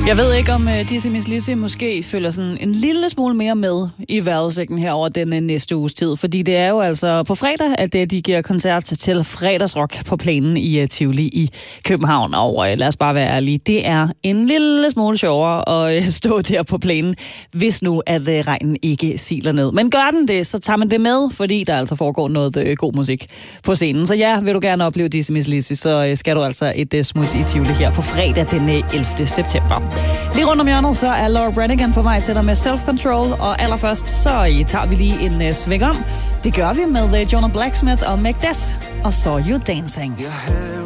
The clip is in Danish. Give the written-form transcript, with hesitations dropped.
Jeg ved ikke, om Dizzy Miss Lizzy måske følger sådan en lille smule mere med i vejrudsækken her over den næste uges tid, fordi det er jo altså på fredag, at de giver koncert til fredagsrock på Planen i Tivoli i København. Og lad os bare være ærlige, det er en lille smule sjovere at stå der på Planen, hvis nu at regnen ikke siler ned. Men gør den det, så tager man det med, fordi der altså foregår noget god musik på scenen. Så ja, vil du gerne opleve Dizzy Miss Lizzy, så skal du altså et smut i Tivoli her på fredag den 11. september. Lige rundt om hjørnet, så er Laura Branigan på vej til dig med Self Control, og allerførst så tager vi lige en sving om. Det gør vi med Jonah Blacksmith og Meg Des, og Saw You Dancing. Your hair